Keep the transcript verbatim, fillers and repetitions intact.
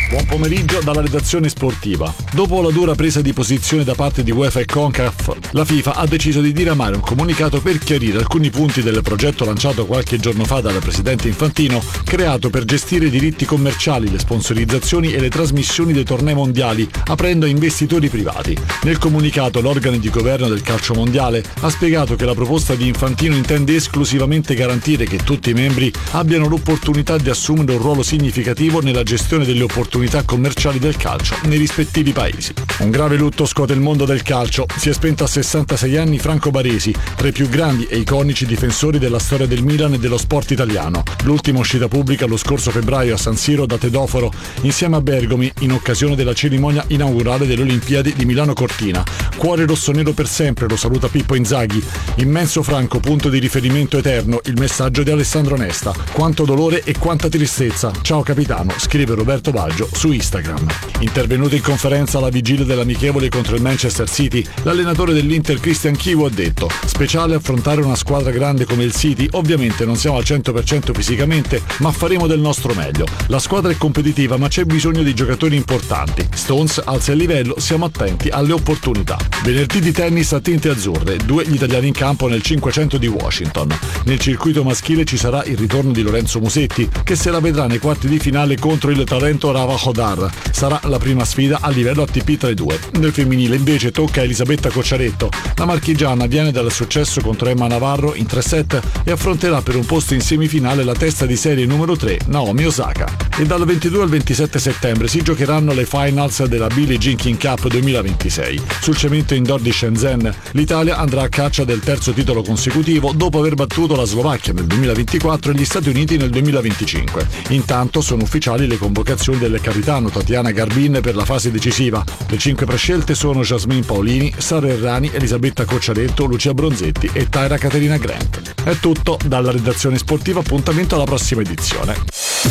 Buon pomeriggio dalla redazione sportiva. Dopo la dura presa di posizione da parte di UEFA e CONCACAF, la FIFA ha deciso di diramare un comunicato per chiarire alcuni punti del progetto lanciato qualche giorno fa dal presidente Infantino, creato per gestire i diritti commerciali, le sponsorizzazioni e le trasmissioni dei tornei mondiali, aprendo a investitori privati. Nel comunicato l'organo di governo del calcio mondiale ha spiegato che la proposta di Infantino intende esclusivamente garantire che tutti i membri abbiano l'opportunità di assumere un ruolo significativo nella gestione delle opportunità commerciali del calcio nei rispettivi paesi. Un grave lutto scuote il mondo del calcio. Si è spento a sessantasei anni Franco Baresi, tra i più grandi e iconici difensori della storia del Milan e dello sport italiano. L'ultima uscita pubblica lo scorso febbraio a San Siro da Tedoforo, insieme a Bergomi, in occasione della cerimonia inaugurale delle Olimpiadi di Milano Cortina. Cuore rossonero per sempre, lo saluta Pippo Inzaghi. Immenso Franco, punto di riferimento eterno, il messaggio di Alessandro Nesta. Quanto dolore e quanta tristezza. Ciao capitano, scrive Roberto Baggio su Instagram. Intervenuto in conferenza alla vigilia dell'amichevole contro il Manchester City, l'allenatore dell'Inter Christian Chivu ha detto: speciale affrontare una squadra grande come il City, ovviamente non siamo al cento per cento fisicamente, ma faremo del nostro meglio. La squadra è competitiva, ma c'è bisogno di giocatori importanti. Stones alza il livello, siamo attenti alle opportunità. Venerdì di tennis a tinte azzurre, due gli italiani in campo nel cinquecento di Washington. Nel circuito maschile ci sarà il ritorno di Lorenzo Musetti, che se la vedrà nei quarti di finale contro il talento Rava Hodar. Sarà la prima sfida a livello A T P tra i due. Nel femminile invece tocca a Elisabetta Cocciaretto. La marchigiana viene dal successo contro Emma Navarro in tre set e affronterà per un posto in semifinale la testa di serie numero tre Naomi Osaka. E dal ventidue al ventisette settembre si giocheranno le finals della Billie Jean King Cup duemilaventisei. Sul cemento indoor di Shenzhen l'Italia andrà a caccia del terzo titolo consecutivo dopo aver battuto la Slovacchia nel duemilaventiquattro e gli Stati Uniti nel duemilaventicinque. Intanto sono ufficiali le convocazioni del capitano Tatiana Garbin per la fase decisiva. Le cinque prescelte sono Jasmine Paolini, Sara Errani, Elisabetta Cocciaretto, Lucia Bronzetti e Tyra Caterina Grant. È tutto dalla redazione sportiva, appuntamento alla prossima edizione.